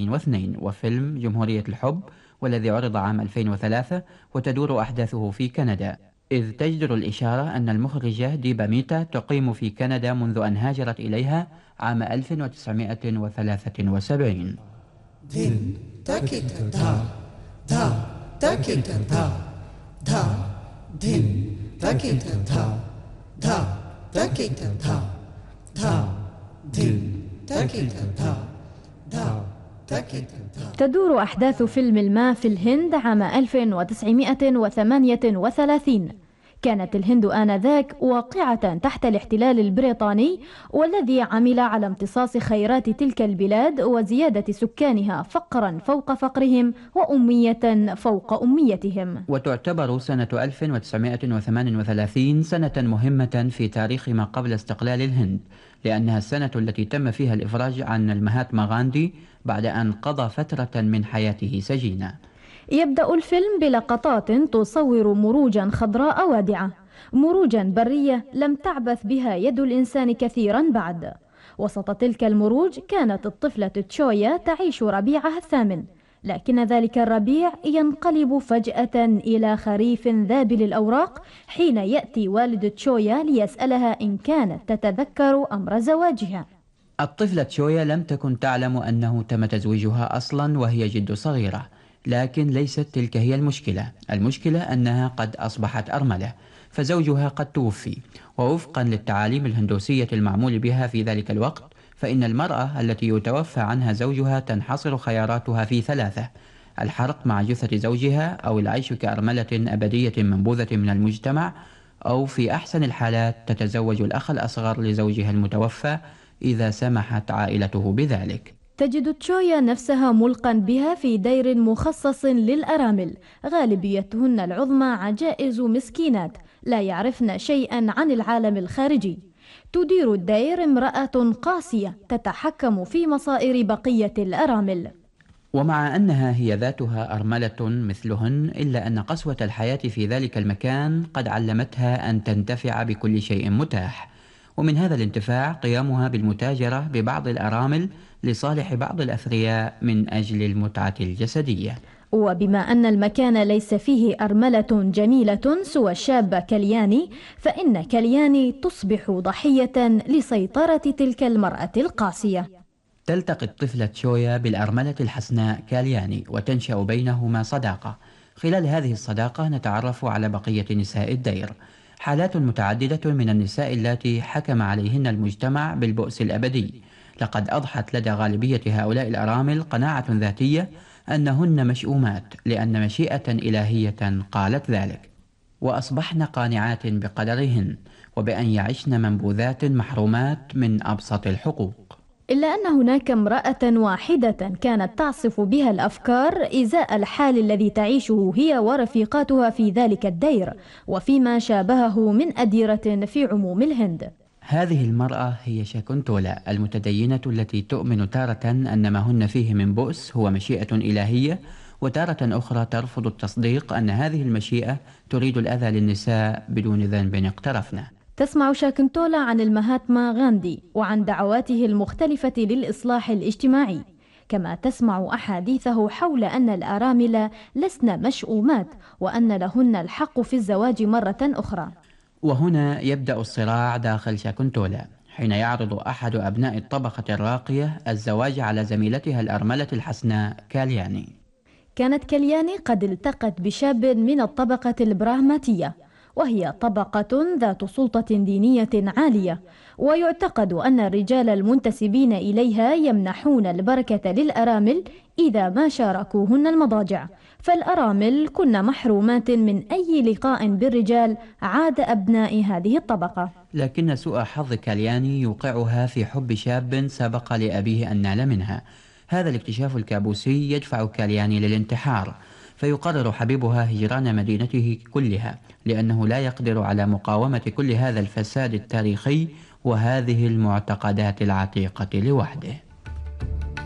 2002، وفيلم جمهورية الحب والذي عرض عام 2003، وتدور أحداثه في كندا، إذ تجدر الإشارة أن المخرجة ديبا ميتا تقيم في كندا منذ أن هاجرت إليها عام 1973. دين تاكيتا دا دا تاكيتا دا دا دين تاكيتا دا دا تاكيتا دا دا دين تاكيتا دا دا. تدور أحداث فيلم ما في الهند عام 1938. كانت الهند آنذاك واقعة تحت الاحتلال البريطاني، والذي عمل على امتصاص خيرات تلك البلاد وزيادة سكانها فقرا فوق فقرهم وأمية فوق أميتهم. وتعتبر سنة 1938 سنة مهمة في تاريخ ما قبل استقلال الهند، لأنها السنة التي تم فيها الإفراج عن المهاتما غاندي بعد أن قضى فترة من حياته سجينا. يبدأ الفيلم بلقطات تصور مروجا خضراء وادعة، مروجا برية لم تعبث بها يد الإنسان كثيرا بعد. وسط تلك المروج كانت الطفلة تشويا تعيش ربيعها الثامن، لكن ذلك الربيع ينقلب فجأة إلى خريف ذابل الأوراق حين يأتي والد تشويا ليسألها إن كانت تتذكر أمر زواجها. الطفلة تشويا لم تكن تعلم أنه تم تزويجها أصلا وهي جد صغيرة، لكن ليست تلك هي المشكلة. المشكلة أنها قد أصبحت أرملة، فزوجها قد توفي، ووفقا للتعاليم الهندوسية المعمول بها في ذلك الوقت، فإن المرأة التي يتوفى عنها زوجها تنحصر خياراتها في ثلاثة: الحرق مع جثة زوجها، أو العيش كأرملة أبدية منبوذة من المجتمع، أو في أحسن الحالات تتزوج الأخ الأصغر لزوجها المتوفى إذا سمحت عائلته بذلك. تجد تشويا نفسها ملقا بها في دير مخصص للأرامل، غالبيتهن العظمى عجائز مسكينات لا يعرفن شيئا عن العالم الخارجي. تدير الدير امرأة قاسية تتحكم في مصائر بقية الأرامل. ومع أنها هي ذاتها أرملة مثلهن، إلا أن قسوة الحياة في ذلك المكان قد علمتها أن تنتفع بكل شيء متاح، ومن هذا الانتفاع قيامها بالمتاجرة ببعض الأرامل لصالح بعض الأثرياء من أجل المتعة الجسدية. وبما أن المكان ليس فيه أرملة جميلة سوى الشابة كلياني، فإن كلياني تصبح ضحية لسيطرة تلك المرأة القاسية. تلتقي الطفلة تشويا بالأرملة الحسناء كالياني، وتنشأ بينهما صداقة. خلال هذه الصداقة نتعرف على بقية نساء الدير، حالات متعددة من النساء التي حكم عليهن المجتمع بالبؤس الأبدي. لقد أضحت لدى غالبية هؤلاء الأرامل قناعة ذاتية أنهن مشؤومات، لأن مشيئة إلهية قالت ذلك، وأصبحن قانعات بقدرهن وبأن يعشن منبوذات محرومات من أبسط الحقوق. إلا أن هناك امرأة واحدة كانت تعصف بها الأفكار إزاء الحال الذي تعيشه هي ورفيقاتها في ذلك الدير، وفيما شابهه من أديرة في عموم الهند. هذه المرأة هي شاكونتولا المتدينة، التي تؤمن تارة أن ما هن فيه من بؤس هو مشيئة إلهية، وتارة أخرى ترفض التصديق أن هذه المشيئة تريد الأذى للنساء بدون ذنب اقترفنه. تسمع شاكونتولا عن المهاتما غاندي وعن دعواته المختلفة للإصلاح الاجتماعي، كما تسمع أحاديثه حول أن الأرامل لسن مشؤومات وأن لهن الحق في الزواج مرة أخرى. وهنا يبدأ الصراع داخل شاكونتولا، حين يعرض أحد أبناء الطبقة الراقية الزواج على زميلتها الأرملة الحسناء كالياني. كانت كالياني قد التقت بشاب من الطبقة البراهماتية، وهي طبقة ذات سلطة دينية عالية، ويعتقد أن الرجال المنتسبين إليها يمنحون البركة للأرامل إذا ما شاركوهن المضاجع، فالأرامل كن محرومات من أي لقاء بالرجال عاد أبناء هذه الطبقة. لكن سوء حظ كالياني يوقعها في حب شاب سبق لأبيه أن نال منها. هذا الاكتشاف الكابوسي يدفع كالياني للانتحار، فيقرر حبيبها هجران مدينته كلها، لأنه لا يقدر على مقاومة كل هذا الفساد التاريخي وهذه المعتقدات العتيقة لوحده.